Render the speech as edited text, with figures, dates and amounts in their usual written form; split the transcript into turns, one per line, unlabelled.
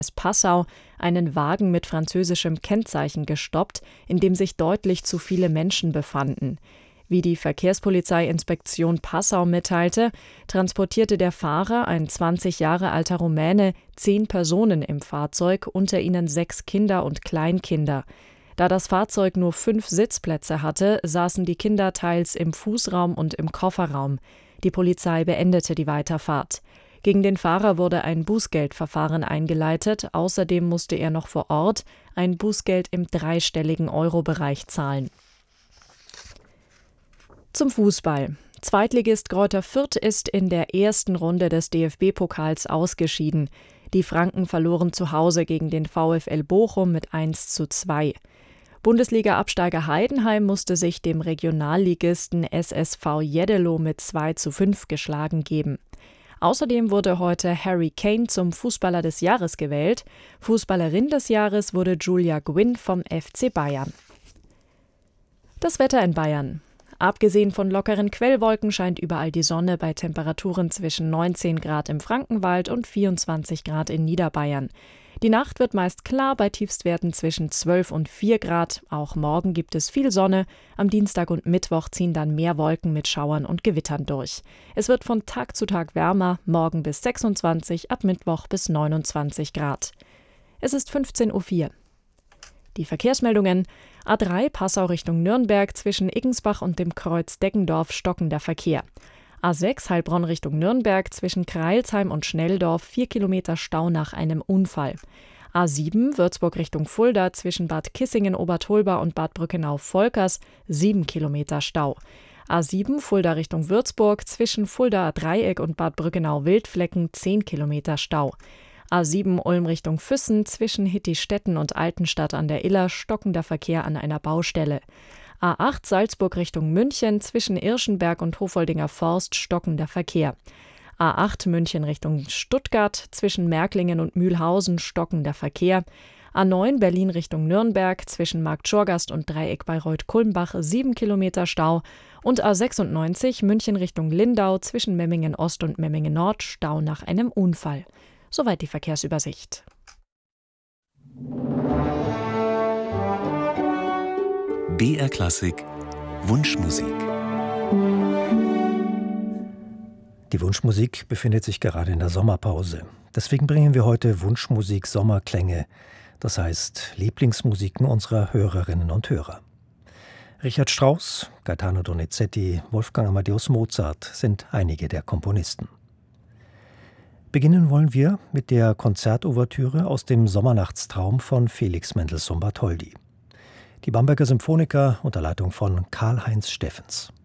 Passau einen Wagen mit französischem Kennzeichen gestoppt, in dem sich deutlich zu viele Menschen befanden. Wie die Verkehrspolizeiinspektion Passau mitteilte, transportierte der Fahrer, ein 20 Jahre alter Rumäne, 10 Personen im Fahrzeug, unter ihnen 6 Kinder und Kleinkinder. Da das Fahrzeug nur 5 Sitzplätze hatte, saßen die Kinder teils im Fußraum und im Kofferraum. Die Polizei beendete die Weiterfahrt. Gegen den Fahrer wurde ein Bußgeldverfahren eingeleitet, außerdem musste er noch vor Ort ein Bußgeld im dreistelligen Euro-Bereich zahlen. Zum Fußball. Zweitligist Greuther Fürth ist in der ersten Runde des DFB-Pokals ausgeschieden. Die Franken verloren zu Hause gegen den VfL Bochum mit 1:2. Bundesliga-Absteiger Heidenheim musste sich dem Regionalligisten SSV Jeddelo mit 2:5 geschlagen geben. Außerdem wurde heute Harry Kane zum Fußballer des Jahres gewählt. Fußballerin des Jahres wurde Julia Gwynn vom FC Bayern. Das Wetter in Bayern. Abgesehen von lockeren Quellwolken scheint überall die Sonne bei Temperaturen zwischen 19 Grad im Frankenwald und 24 Grad in Niederbayern. Die Nacht wird meist klar bei Tiefstwerten zwischen 12 und 4 Grad. Auch morgen gibt es viel Sonne. Am Dienstag und Mittwoch ziehen dann mehr Wolken mit Schauern und Gewittern durch. Es wird von Tag zu Tag wärmer, morgen bis 26, ab Mittwoch bis 29 Grad. Es ist 15:04 Uhr. Die Verkehrsmeldungen: A3 Passau Richtung Nürnberg, zwischen Iggensbach und dem Kreuz Deggendorf stockender Verkehr. A6 Heilbronn Richtung Nürnberg, zwischen Kreilsheim und Schnelldorf 4 Kilometer Stau nach einem Unfall. A7 Würzburg Richtung Fulda, zwischen Bad Kissingen-Obertolba und Bad Brückenau-Volkers 7 Kilometer Stau. A7 Fulda Richtung Würzburg, zwischen Fuldaer Dreieck und Bad Brückenau-Wildflecken 10 Kilometer Stau. A7 Ulm Richtung Füssen, zwischen Hittistetten und Altenstadt an der Iller stockender Verkehr an einer Baustelle. A8 Salzburg Richtung München, zwischen Irschenberg und Hofoldinger Forst stockender Verkehr. A8 München Richtung Stuttgart, zwischen Märklingen und Mühlhausen stockender Verkehr. A9 Berlin Richtung Nürnberg, zwischen Marktschorgast und Dreieck Bayreuth-Kulmbach 7 Kilometer Stau. Und A96 München Richtung Lindau, zwischen Memmingen Ost und Memmingen Nord Stau nach einem Unfall. Soweit die Verkehrsübersicht.
BR Klassik Wunschmusik.
Die Wunschmusik befindet sich gerade in der Sommerpause. Deswegen bringen wir heute Wunschmusik Sommerklänge, das heißt Lieblingsmusiken unserer Hörerinnen und Hörer. Richard Strauss, Gaetano Donizetti, Wolfgang Amadeus Mozart sind einige der Komponisten. Beginnen wollen wir mit der Konzertouvertüre aus dem Sommernachtstraum von Felix Mendelssohn Bartholdy. Die Bamberger Symphoniker unter Leitung von Karl-Heinz Steffens.